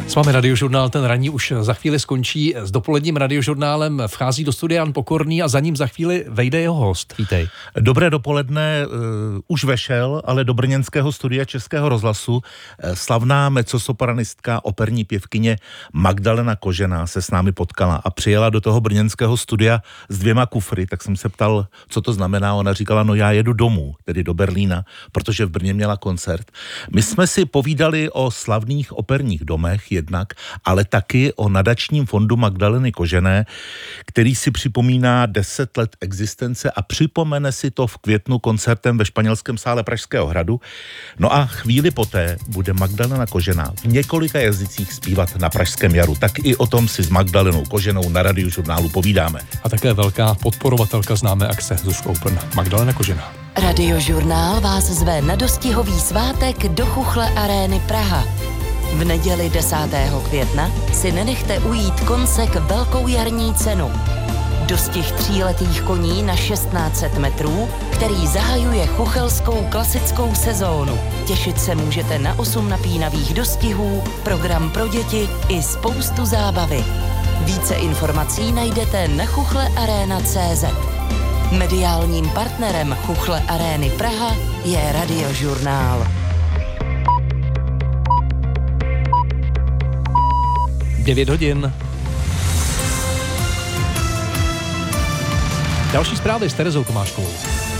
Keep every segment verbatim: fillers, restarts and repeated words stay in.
S vámi Radiožurnál, ten ranní už za chvíli skončí. S dopoledním Radiožurnálem vchází do studia Jan Pokorný a za ním za chvíli vejde jeho host. Vítej. Dobré dopoledne, uh, už vešel, ale do brněnského studia Českého rozhlasu uh, slavná mezzosopranistka, operní pěvkyně Magdalena Kožená se s námi potkala a přijela do toho brněnského studia s dvěma kufry, tak jsem se ptal, co to znamená. Ona říkala, no já jedu domů, tedy do Berlína, protože v Brně měla koncert. My jsme si povídali o slavných operních domech jednak, ale taky o nadačním fondu Magdaleny Kožené, který si připomíná deset let existence a připomene si to v květnu koncertem ve Španělském sále Pražského hradu. No a chvíli poté bude Magdalena Kožená v několika jazycích zpívat na Pražském jaru. Tak i o tom si s Magdalenou Koženou na Radiožurnálu povídáme. A také velká podporovatelka známé akce Zuš Open, Magdalena Kožená. Radiožurnál vás zve na dostihový svátek do Chuchle Arény Praha. V neděli desátého května si nenechte ujít koncek velkou jarní cenu. Dostih tříletých koní na šestnáct set metrů, který zahajuje chuchelskou klasickou sezónu. Těšit se můžete na osm napínavých dostihů, program pro děti i spoustu zábavy. Více informací najdete na chuchle arena tečka cé zet. Mediálním partnerem Chuchle Arény Praha je Radiožurnál. devět hodin. Další zprávy s Terezou Tomáškovou.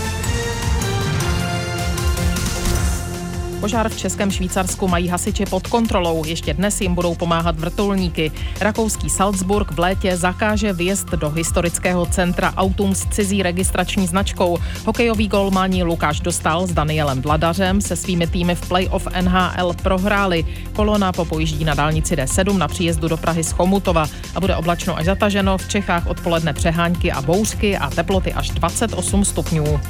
Požár v Českém Švýcarsku mají hasiči pod kontrolou. Ještě dnes jim budou pomáhat vrtulníky. Rakouský Salzburg v létě zakáže vjezd do historického centra autům s cizí registrační značkou. Hokejový golmani Lukáš Dostál s Danielem Vladařem se svými týmy v playoff N H L prohráli. Kolona popojíždí na dálnici D sedm na příjezdu do Prahy z Chomutova a bude oblačno až zataženo. V Čechách odpoledne přehánky a bouřky a teploty až dvacet osm stupňů.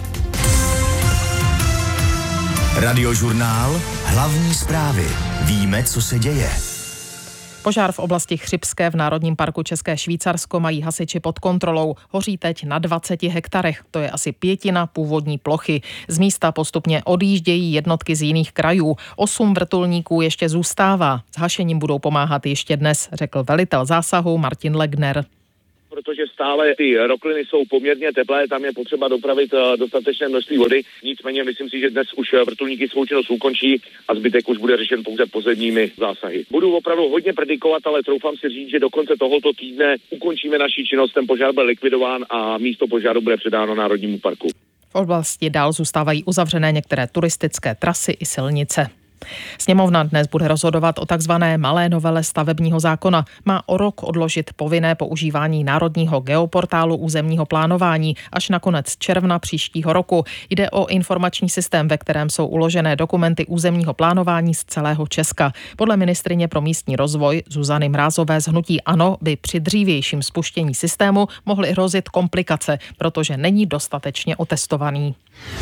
Radiožurnál, hlavní zprávy. Víme, co se děje. Požár v oblasti Chřibské v Národním parku České Švýcarsko mají hasiči pod kontrolou. Hoří teď na dvaceti hektarech, to je asi pětina původní plochy. Z místa postupně odjíždějí jednotky z jiných krajů. Osm vrtulníků ještě zůstává. S hašením budou pomáhat ještě dnes, řekl velitel zásahu Martin Legner. Protože stále ty rokliny jsou poměrně teplé, tam je potřeba dopravit dostatečné množství vody. Nicméně myslím si, že dnes už vrtulníky svou činnost ukončí a zbytek už bude řešen pouze pozemními zásahy. Budu opravdu hodně predikovat, ale troufám si říct, že do konce tohoto týdne ukončíme naši činnost, ten požár byl likvidován a místo požáru bude předáno Národnímu parku. V oblasti dál zůstávají uzavřené některé turistické trasy i silnice. Sněmovna dnes bude rozhodovat o takzvané malé novele stavebního zákona. Má o rok odložit povinné používání národního geoportálu územního plánování až na konec června příštího roku. Jde o informační systém, ve kterém jsou uložené dokumenty územního plánování z celého Česka. Podle ministryně pro místní rozvoj Zuzany Mrázové z hnutí ANO by při dřívějším spuštění systému mohly hrozit komplikace, protože není dostatečně otestovaný.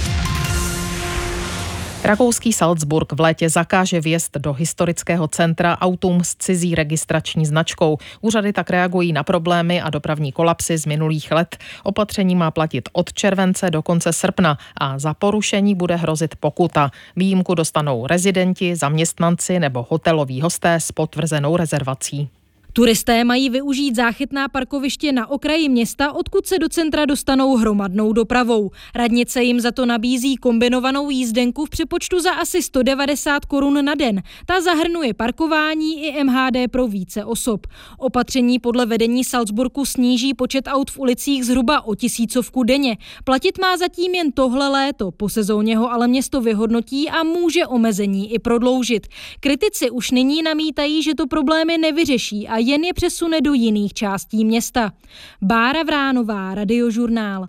Rakouský Salzburg v létě zakáže vjezd do historického centra autům s cizí registrační značkou. Úřady tak reagují na problémy a dopravní kolapsy z minulých let. Opatření má platit od července do konce srpna a za porušení bude hrozit pokuta. Výjimku dostanou rezidenti, zaměstnanci nebo hoteloví hosté s potvrzenou rezervací. Turisté mají využít záchytná parkoviště na okraji města, odkud se do centra dostanou hromadnou dopravou. Radnice jim za to nabízí kombinovanou jízdenku v přepočtu za asi sto devadesát korun na den. Ta zahrnuje parkování i M H D pro více osob. Opatření podle vedení Salzburgu sníží počet aut v ulicích zhruba o tisícovku denně. Platit má zatím jen tohle léto, po sezóně ho ale město vyhodnotí a může omezení i prodloužit. Kritici už nyní namítají, že to problémy nevyřeší a jen je přesune do jiných částí města. Bára Vránová, Radiožurnál.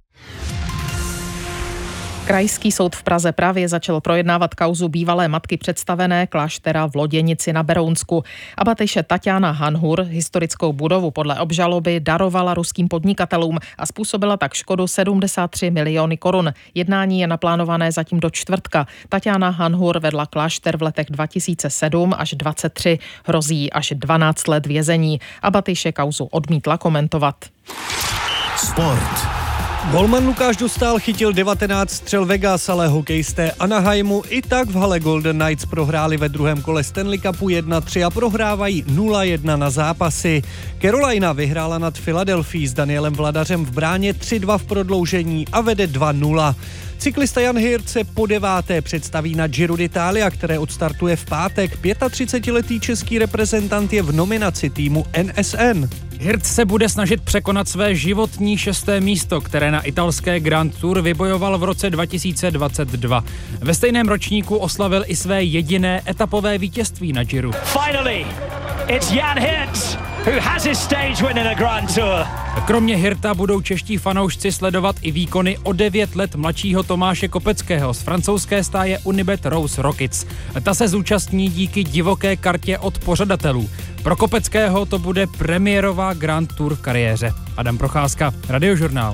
Krajský soud v Praze právě začal projednávat kauzu bývalé matky představené kláštera v Loděnici na Berounsku. Abatyše Taťána Hanhur historickou budovu podle obžaloby darovala ruským podnikatelům a způsobila tak škodu sedmdesát tři miliony korun. Jednání je naplánované zatím do čtvrtka. Taťána Hanhur vedla klášter v letech dva tisíce sedm až dvacet tři. Hrozí až dvanáct let vězení. Abatyše kauzu odmítla komentovat. Sport. Golman Lukáš Dostál chytil devatenáct střel Vegas, ale hokejisté Anaheimu i tak v hale Golden Knights prohráli ve druhém kole Stanley Cupu jedna tři a prohrávají nula jedna na zápasy. Carolina vyhrála nad Philadelphia s Danielem Vladařem v bráně tři dva v prodloužení a vede dva nula. Cyklista Jan Hirt se po deváté představí na Giro d'Italia, které odstartuje v pátek. třicetiletý český reprezentant je v nominaci týmu N S N. Hirt se bude snažit překonat své životní šesté místo, které na italské Grand Tour vybojoval v roce dva tisíce dvacet dva. Ve stejném ročníku oslavil i své jediné etapové vítězství na Giro. Finally, it's Jan Hirt who has his stage win in a Grand Tour. Kromě Hirta budou čeští fanoušci sledovat i výkony o devět let mladšího Tomáše Kopeckého z francouzské stáje Unibet Rose Rockets. Ta se zúčastní díky divoké kartě od pořadatelů. Pro Kopeckého to bude premiérová Grand Tour v kariéře. Adam Procházka, Radiožurnál.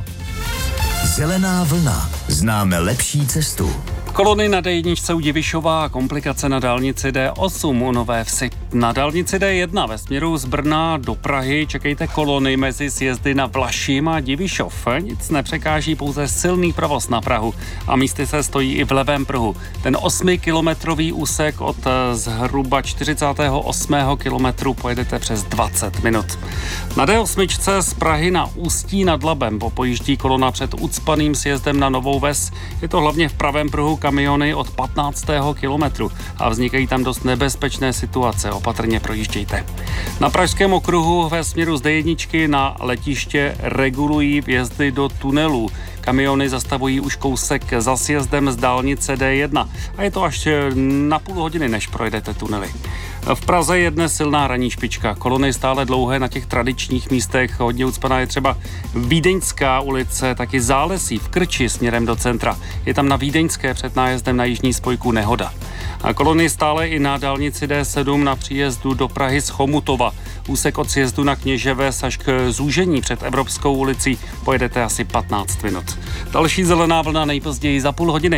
Zelená vlna. Známe lepší cestu. Kolony na dé jedna u Divišova a komplikace na dálnici dé osm u Nové Vsi. Na dálnici dé jedna ve směru z Brna do Prahy čekejte kolony mezi sjezdy na Vlašim a Divišov. Nic nepřekáží, pouze silný provoz na Prahu a místy se stojí i v levém pruhu. Ten osmikilometrový úsek od zhruba čtyřicátého osmého kilometru pojedete přes dvacet minut. Na dé osm z Prahy na Ústí nad Labem popojíždí kolona před ucpaným sjezdem na Novou Ves. Je to hlavně v pravém pruhu kamiony od patnáctého kilometru a vznikají tam dost nebezpečné situace. Opatrně projíždějte. Na Pražském okruhu ve směru z dé jedna na letiště regulují vjezdy do tunelů. Kamiony zastavují už kousek za sjezdem z dálnice dé jedna a je to až na půl hodiny, než projedete tunely. V Praze je dnes silná ranní špička. Kolony stále dlouhé na těch tradičních místech. Hodně ucpaná je třeba Vídeňská ulice, taky Zálesí v Krči směrem do centra. Je tam na Vídeňské před nájezdem na jižní spojku nehoda. A kolony stále i na dálnici dé sedm na příjezdu do Prahy z Chomutova. Úsek od sjezdu na Kněževes až k zúžení před Evropskou ulicí pojedete asi patnáct minut. Další zelená vlna nejpozději za půl hodiny.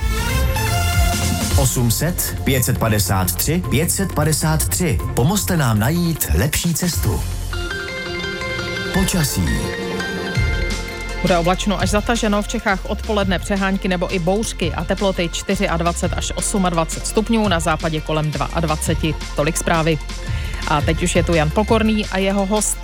osm set, pět set padesát tři, pět set padesát tři. Pomozte nám najít lepší cestu. Počasí. Bude oblačno až zataženo, v Čechách odpoledne přehánky nebo i bouřky a teploty dvacet čtyři až dvacet osm stupňů, na západě kolem dvacet dva. Tolik zprávy. A teď už je tu Jan Pokorný a jeho host.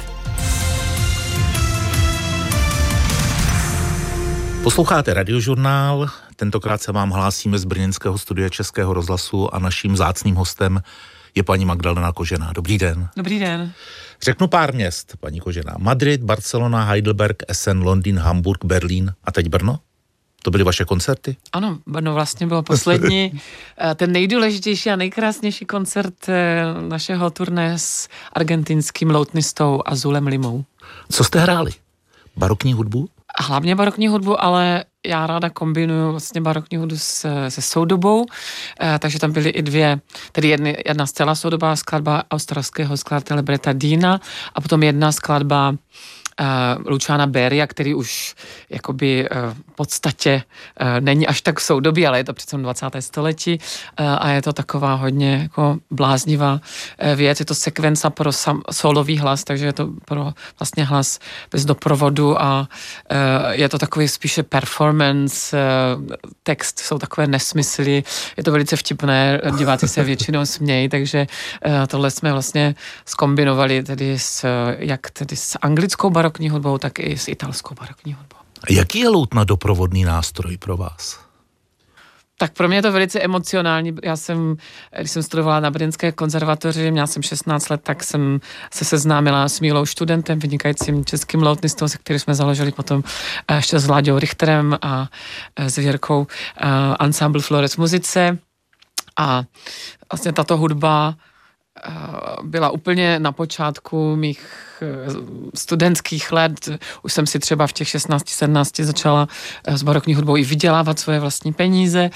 Posloucháte Radiožurnál, tentokrát se vám hlásíme z brněnského studia Českého rozhlasu a naším vzácným hostem je paní Magdalena Kožená. Dobrý den. Dobrý den. Řeknu pár měst, paní Kožená. Madrid, Barcelona, Heidelberg, Essen, Londýn, Hamburg, Berlín a teď Brno? To byly vaše koncerty? Ano, Brno vlastně bylo poslední, ten nejdůležitější a nejkrásnější koncert našeho turné s argentinským loutnistou Azulem Limou. Co jste hráli? Barokní hudbu? Hlavně barokní hudbu, ale já ráda kombinuju vlastně barokní hudbu se, se soudobou, eh, takže tam byly i dvě, tedy jedny, jedna zcela soudobá skladba australského skladatele Bretta Deana a potom jedna skladba Uh, Luciana Beria, který už jakoby uh, v podstatě uh, není až tak soudobý, ale je to přece dvacátého století uh, a je to taková hodně jako bláznivá uh, věc. Je to sekvenca pro sam, solový hlas, takže je to pro vlastně hlas bez doprovodu a uh, je to takový spíše performance, uh, text jsou takové nesmysly, je to velice vtipné, diváci se většinou smějí, takže uh, tohle jsme vlastně zkombinovali tedy s, jak tedy s anglickou barokní hudbou, tak i s italskou barokní hudbou. Jaký je loutna doprovodný nástroj pro vás? Tak pro mě je to velice emocionální. Já jsem, když jsem studovala na Brněnské konzervatoři, měla jsem šestnáct let, tak jsem se seznámila s Mílou Študentem, vynikajícím českým loutnistou, se kterým jsme založili potom ještě s Láďou Richterem a s Věrkou Ensemble Flores Muzice. A vlastně tato hudba byla úplně na počátku mých studentských let. Už jsem si třeba v těch šestnácti sedmnácti začala s barokní hudbou i vydělávat svoje vlastní peníze.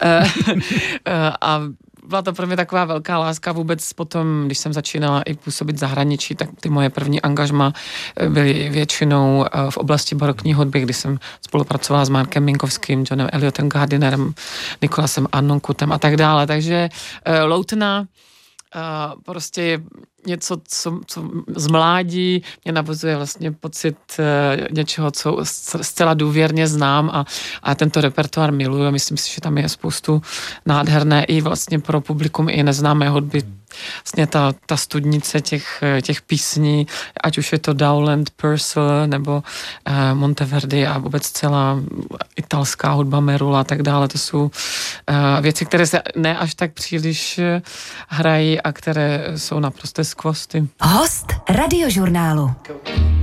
A byla to pro mě taková velká láska vůbec potom, když jsem začínala i působit v zahraničí, tak ty moje první angažma byly většinou v oblasti barokní hudby, kdy jsem spolupracovala s Markem Minkovským, Johnem Elliotem Gardinerem, Nikolasem Annonkutem a tak dále. Takže loutna Uh, prostě něco, co, co z mládí mě navozuje vlastně pocit něčeho, co zcela důvěrně znám a, a tento repertoár miluju a myslím si, že tam je spoustu nádherné i vlastně pro publikum i neznámé hudby. Vlastně ta, ta studnice těch, těch písní, ať už je to Dowland, Purcell nebo uh, Monteverdi a vůbec celá italská hudba Merula a tak dále, to jsou uh, věci, které se ne až tak příliš hrají a které jsou naprosté skvosty. Host Radiožurnálu.